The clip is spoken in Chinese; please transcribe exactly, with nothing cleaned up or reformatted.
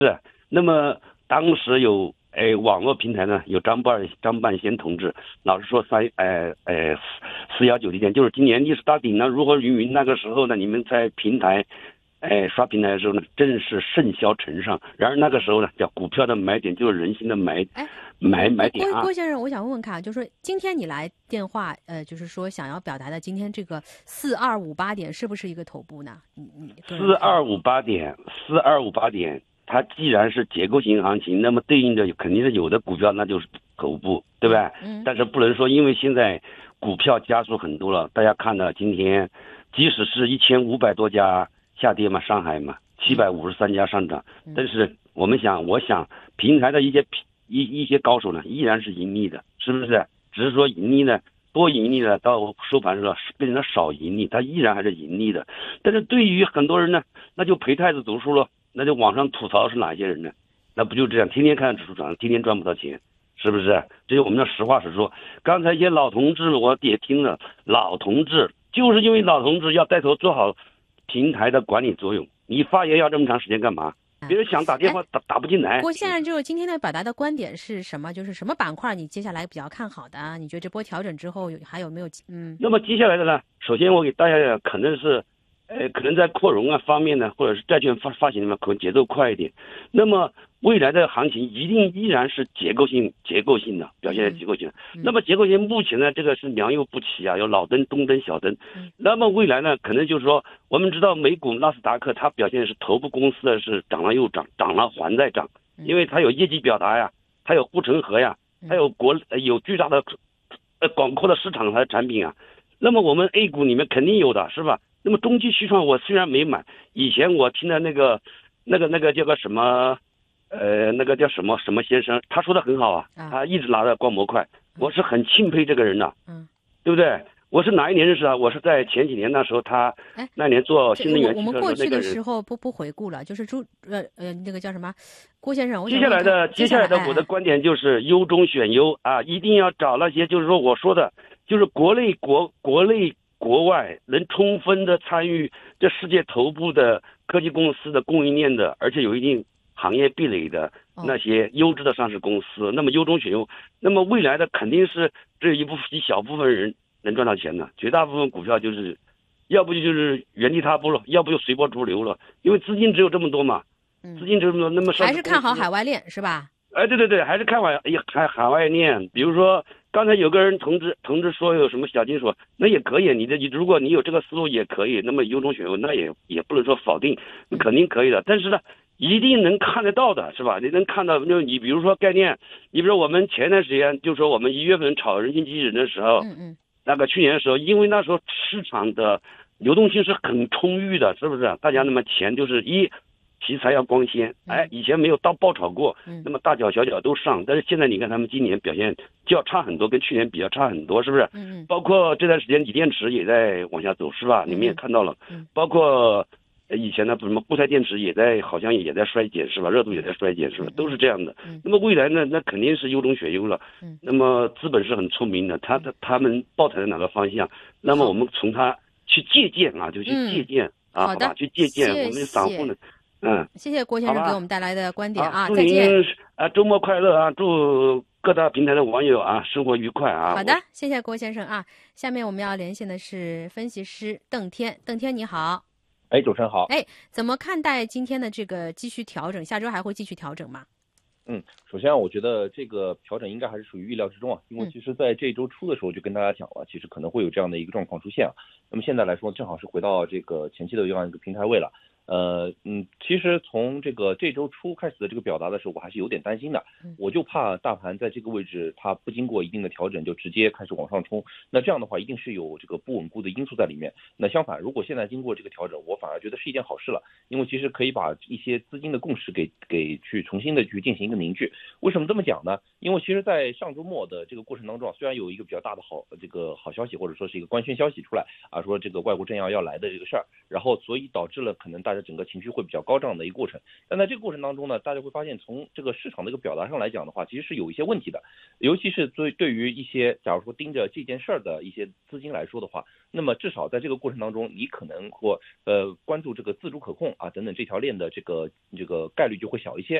那么当时有哎网络平台呢，有张半张半仙同志老是说三哎哎四幺九地点就是今年历史大顶呢，如何云云那个时候呢，你们在平台。哎，刷平台的时候呢，正是盛嚣尘上。然而那个时候呢，叫股票的买点，就是人心的买， 哎， 买买点啊。 郭郭先生，我想问问看啊，就是说今天你来电话，呃，就是说想要表达的今天这个四二五八点是不是一个头部呢？你你四二五八点，四二五八点，它既然是结构性行情，那么对应着肯定是有的股票那就是头部，对吧？ 嗯。 但是不能说因为现在股票加速很多了，大家看到今天，即使是一千五百多家。下跌嘛，上海嘛，七百五十三家上涨，但是我们想，我想平台的一些一一些高手呢，依然是盈利的，是不是？只是说盈利呢，多盈利呢，到收盘时候变成了少盈利，它依然还是盈利的。但是对于很多人呢，那就陪太子读书了，那就网上吐槽是哪些人呢？那不就这样，天天看指数涨，天天赚不到钱，是不是？这是我们的实话实说。刚才一些老同志我也听了，老同志就是因为老同志要带头做好。平台的管理作用，你发言要这么长时间干嘛？别人想打电话打打不进来。 郭先生，就是今天的表达的观点是什么？就是什么板块你接下来比较看好的？你觉得这波调整之后有还有没有？嗯， 那么接下来的呢？首先我给大家可能是，呃，可能在扩容啊方面呢，或者是债券发发行嘛，可能节奏快一点。那么未来的行情一定依然是结构性、结构性的表现，结构性的。 嗯、 那么结构性目前呢，这个是良莠不齐啊，有老灯、中灯、小灯。 嗯、 那么未来呢，可能就是说，我们知道美股纳斯达克它表现是头部公司的是涨了又涨，涨了还在涨，因为它有业绩表达呀，它有护城河呀，它有国有巨大的呃广阔的市场和产品啊。那么我们 A 股里面肯定有的是吧？那么中期续创我虽然没买，以前我听的那个那个那个叫个什么。呃，那个叫什么什么先生，他说的很好啊，他一直拿着光模块，我是很钦佩这个人的，嗯，对不对？我是哪一年认识啊？我是在前几年那时候，他那年做新能源汽车的那个人。 我们过去的时候不不回顾了，就是朱呃呃那个叫什么郭先生。 接下来的接下来的我的观点就是优中选优啊，一定要找那些就是说我说的，就是国内国国内国外能充分的参与这世界头部的科技公司的供应链的，而且有一定。行业壁垒的那些优质的上市公司，哦、那么优中选优，那么未来的肯定是这一部一小部分人能赚到钱的，绝大部分股票就是，要不就是原地踏步了，要不就随波逐流了，因为资金只有这么多嘛，资金只有这么多，那么还是看好海外链是吧？ 哎，对对对，还是看海海海外链，比如说刚才有个人同志同志说有什么小金说，那也可以，你的如果你有这个思路也可以，那么优中选优那也也不能说否定，肯定可以的，但是呢。一定能看得到的是吧？你能看到，就你比如说概念，你比如说我们前段时间就说我们一月份炒人形机器人的时候， 嗯嗯， 那个去年的时候，因为那时候市场的流动性是很充裕的，是不是？大家那么钱就是一题材要光鲜，哎，以前没有到爆炒过，那么大脚小脚都上，但是现在你看他们今年表现就要差很多，跟去年比较差很多，是不是？ 嗯嗯， 包括这段时间锂电池也在往下走，是吧？你们也看到了，包括。以前的什么固态电池也在，好像也在衰减，是吧？热度也在衰减，是吧？都是这样的。那么未来呢？那肯定是优中选优了。那么资本是很聪明的，他的他们抱团的哪个方向？那么我们从他去借鉴啊，就去借鉴啊，好吧？去借鉴我们散户呢。嗯， 谢谢郭先生给我们带来的观点啊！ 祝您啊周末快乐啊！祝各大平台的网友啊生活愉快啊！ 好的，谢谢郭先生啊。下面我们要连线的是分析师邓天，邓天你好。 哎，主持人好。 哎，怎么看待今天的这个继续调整？下周还会继续调整吗？ 嗯，首先我觉得这个调整应该还是属于预料之中啊，因为其实在这周初的时候就跟大家讲了，其实可能会有这样的一个状况出现啊。那么现在来说，正好是回到这个前期的这样一个平台位了。呃嗯，其实从这个这周初开始的这个表达的时候，我还是有点担心的，我就怕大盘在这个位置它不经过一定的调整就直接开始往上冲，那这样的话一定是有这个不稳固的因素在里面。那相反，如果现在经过这个调整，我反而觉得是一件好事了，因为其实可以把一些资金的共识给给去重新的去进行一个凝聚。为什么这么讲呢？因为其实在上周末的这个过程当中，虽然有一个比较大的好这个好消息，或者说是一个官宣消息出来啊，说这个外国政要要来的这个事儿，然后所以导致了可能大大家整个情绪会比较高涨的一个过程。但在这个过程当中呢，大家会发现从这个市场的一个表达上来讲的话，其实是有一些问题的，尤其是对对于一些假如说盯着这件事儿的一些资金来说的话，那么至少在这个过程当中，你可能或呃关注这个自主可控啊等等这条链的这个这个概率就会小一些。